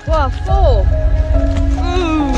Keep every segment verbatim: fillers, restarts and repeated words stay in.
哇 ，full， 嗯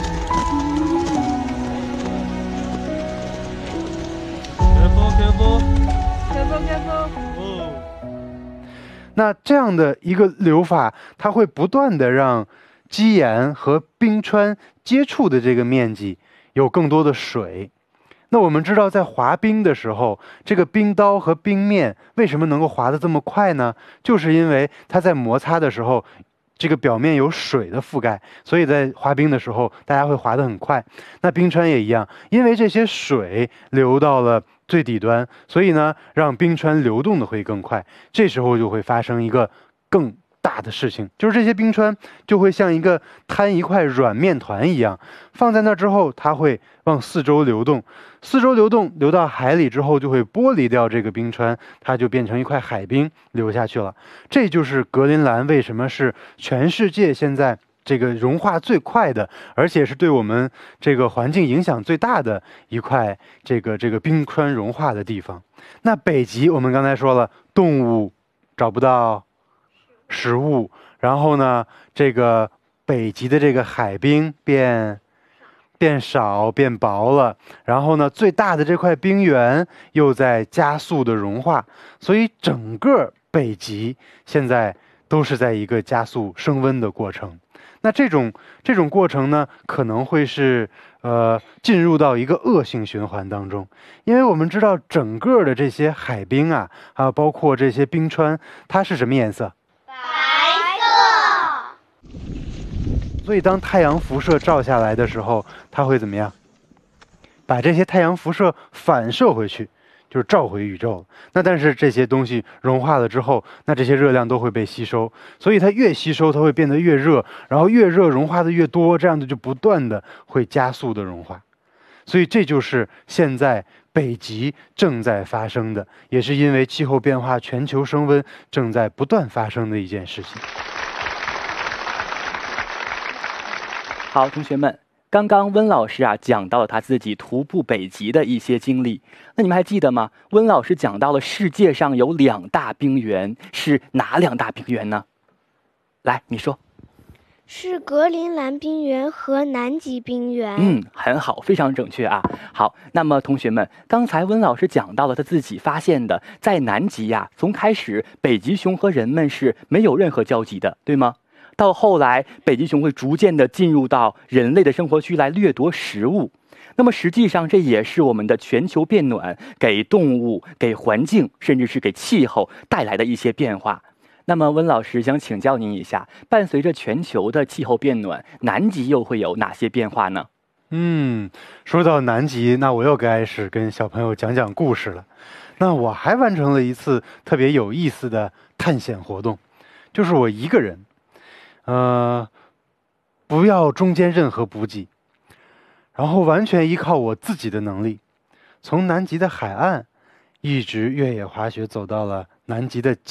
，careful careful， ，careful careful， 哦。 那这样的一个流法，它会不断的让基岩和冰川接触的这个面积有更多的水。那我们知道，在滑冰的时候，这个冰刀和冰面为什么能够滑得这么快呢？就是因为它在摩擦的时候，这个表面有水的覆盖，所以在滑冰的时候，大家会滑得很快。那冰川也一样，因为这些水流到了最底端，所以呢，让冰川流动的会更快。这时候就会发生一个更大的事情，就是这些冰川就会像一个摊一块软面团一样，放在那之后，它会往四周流动，四周流动流到海里之后，就会剥离掉这个冰川，它就变成一块海冰流下去了。这就是格陵兰为什么是全世界现在这个融化最快的，而且是对我们这个环境影响最大的一块这个这个冰川融化的地方。那北极我们刚才说了，动物找不到食物，然后呢，这个北极的这个海冰变变少变薄了，然后呢，最大的这块冰原又在加速的融化，所以整个北极现在都是在一个加速升温的过程。那这种这种过程呢，可能会是呃进入到一个恶性循环当中，因为我们知道整个的这些海冰啊，还有包括这些冰川，它是什么颜色？所以当太阳辐射照下来的时候，它会怎么样？把这些太阳辐射反射回去，就是照回宇宙。那但是这些东西融化了之后，那这些热量都会被吸收，所以它越吸收，它会变得越热，然后越热融化的越多，这样的就不断的会加速的融化。所以这就是现在北极正在发生的，也是因为气候变化、全球升温正在不断发生的一件事情。 好，同学们，刚刚温老师啊讲到了他自己徒步北极的一些经历，那你们还记得吗？温老师讲到了世界上有两大冰原，是哪两大冰原呢？来，你说。 是格陵兰冰原和南极冰原。 嗯，很好，非常正确啊。好，那么同学们，刚才温老师讲到了他自己发现的，在南极呀、啊，从开始北极熊和人们是没有任何交集的，对吗？到后来，北极熊会逐渐的进入到人类的生活区来掠夺食物。那么实际上，这也是我们的全球变暖给动物、给环境，甚至是给气候带来的一些变化。那么温老师想请教您一下，伴随着全球的气候变暖，南极又会有哪些变化呢？ 嗯，说到南极，那我又该是跟小朋友讲讲故事了。那我还完成了一次特别有意思的探险活动，就是我一个人。呃，不要中间任何补给，然后完全依靠我自己的能力，从南极的海岸一直越野滑雪走到了南极的